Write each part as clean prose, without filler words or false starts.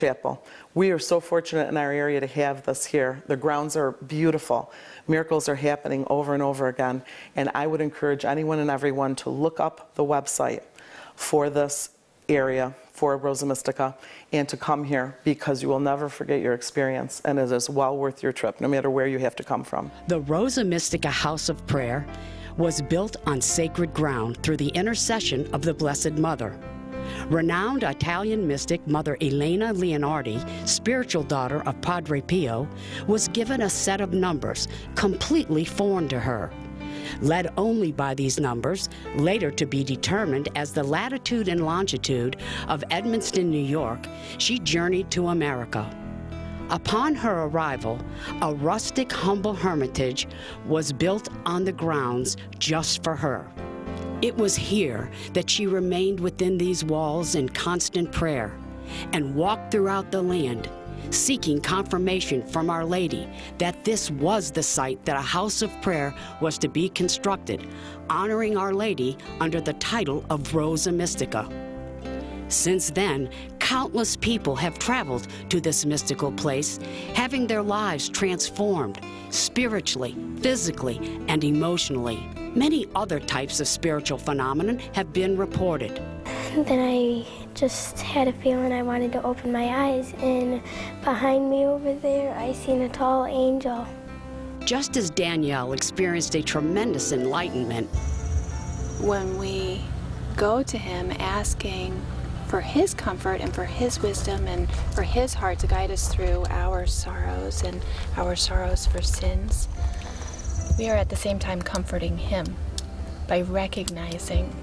Chapel. We are so fortunate in our area to have this here. The grounds are beautiful. Miracles are happening over and over again. And I would encourage anyone and everyone to look up the website for this area, for Rosa Mystica, and to come here, because you will never forget your experience, and it is well worth your trip, no matter where you have to come from. The Rosa Mystica House of Prayer was built on sacred ground through the intercession of the Blessed Mother. Renowned Italian mystic Mother Elena Leonardi, spiritual daughter of Padre Pio, was given a set of numbers completely foreign to her. Led only by these numbers, later to be determined as the latitude and longitude of Edmonston, New York, she journeyed to America. Upon her arrival, a rustic, humble hermitage was built on the grounds just for her. It was here that she remained within these walls in constant prayer and walked throughout the land, seeking confirmation from Our Lady that this was the site that a house of prayer was to be constructed, honoring Our Lady under the title of Rosa Mystica. Since then, countless people have traveled to this mystical place, having their lives transformed spiritually, physically, and emotionally. Many other types of spiritual phenomenon have been reported. Then I just had a feeling I wanted to open my eyes, and behind me over there, I seen a tall angel. Just as Danielle experienced a tremendous enlightenment, when we go to him asking for his comfort and for his wisdom and for his heart to guide us through our sorrows and our sorrows for sins, we are at the same time comforting him by recognizing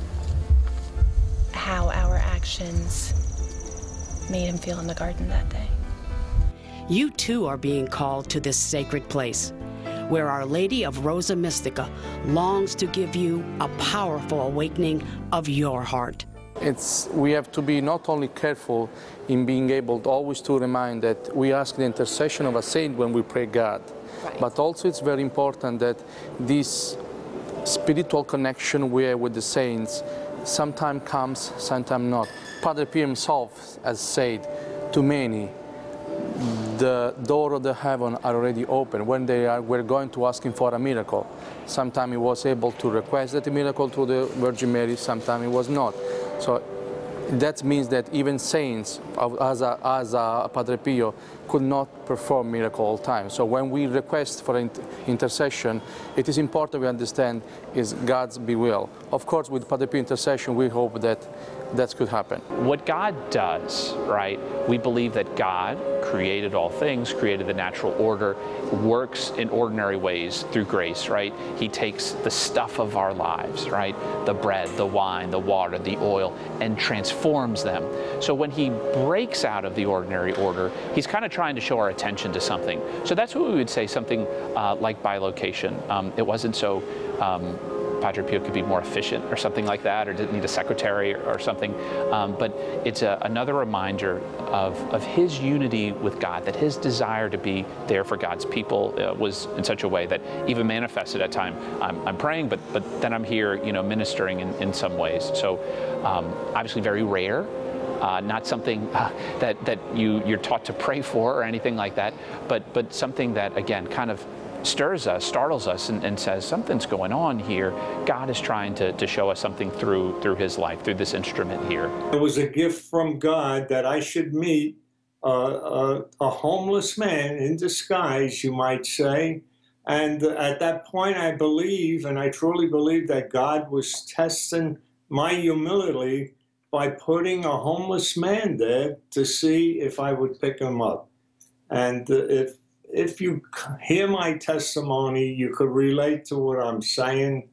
how our actions made him feel in the garden that day. You too are being called to this sacred place, where Our Lady of Rosa Mystica longs to give you a powerful awakening of your heart. We have to be not only careful in being able always to remind that we ask the intercession of a saint when we pray God, right, but also it's very important that this spiritual connection we have with the saints sometimes comes, sometimes not. Padre Pio himself has said to many, the door of the heaven are already open when we're going to ask him for a miracle. Sometimes he was able to request that miracle through the Virgin Mary, sometimes he was not. So that means that even saints, as a Padre Pio, could not perform miracle all the time. So when we request for intercession, it is important we understand is God's will. Of course, with Padre Pio intercession, we hope that that could happen. What God does, right? We believe that God created all things, created the natural order, works in ordinary ways through grace, right? He takes the stuff of our lives, right? The bread, the wine, the water, the oil, and transforms them. So when he breaks out of the ordinary order, he's kind of trying to show our attention to something. So that's what we would say, something like bilocation. It wasn't so Padre Pio could be more efficient or something like that, or didn't need a secretary or something. But it's another reminder of his unity with God, that his desire to be there for God's people was in such a way that even manifested at time. I'm praying, but then I'm here, you know, ministering in some ways. So obviously very rare. Not something that you're taught to pray for or anything like that, but something that, again, kind of stirs us, startles us, and says something's going on here. God is trying to show us something through his life, through this instrument here. It was a gift from God that I should meet a homeless man in disguise, you might say. And at that point, I believe, and I truly believe, that God was testing my humility by putting a homeless man there to see if I would pick him up. And if you hear my testimony, you could relate to what I'm saying.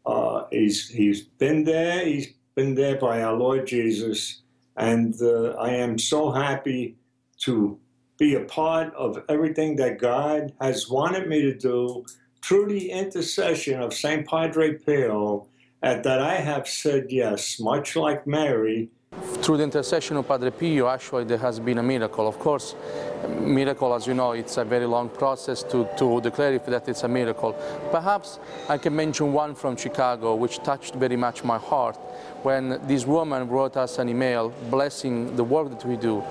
He's been there by our Lord Jesus, and I am so happy to be a part of everything that God has wanted me to do through the intercession of St. Padre Pio, that I have said yes, much like Mary. Through the intercession of Padre Pio, actually, there has been a miracle. Of course, miracle, as you know, it's a very long process to declare that it's a miracle. Perhaps I can mention one from Chicago, which touched very much my heart, when this woman wrote us an email blessing the work that we do.